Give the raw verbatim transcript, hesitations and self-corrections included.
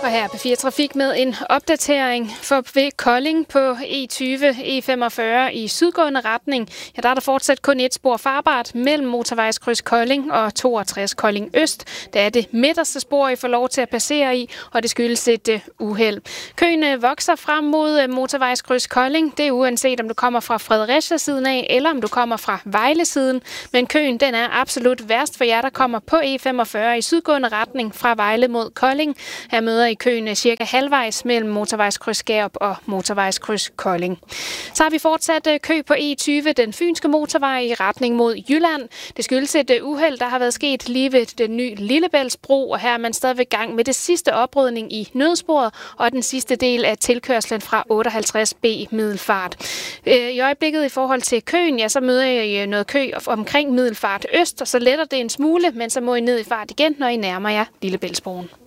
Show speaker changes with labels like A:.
A: Og her er P fire Trafik med en opdatering for ved Kolding på E tyve E femogfyrre i sydgående retning. Ja, der er der fortsat kun et spor farbart mellem motorvejskryds Kolding og toogtres Kolding Øst. Der er det midterste spor, I får lov til at passere i, og det skyldes et uh, uheld. Køen vokser frem mod uh, motorvejskryds Kolding. Det er uanset om du kommer fra Fredericia-siden af, eller om du kommer fra Vejle-siden. Men køen den er absolut værst for jer, der kommer på E femogfyrre i sydgående retning fra Vejle mod Kolding. Her møder I køen cirka halvvejs mellem motorvejskryds Gærup og motorvejskryds Kolding. Så har vi fortsat kø på E tyve, den fynske motorvej i retning mod Jylland. Det skyldes et uheld, der har været sket lige ved den nye Lillebæltsbro, og her er man stadig ved gang med det sidste oprydning i nødsporet og den sidste del af tilkørslen fra otteoghalvtreds B Middelfart. I øjeblikket i forhold til køen, ja, så møder I noget kø omkring Middelfart Øst, og så letter det en smule, men så må I ned i fart igen, når I nærmer jer Lillebæltsbroen.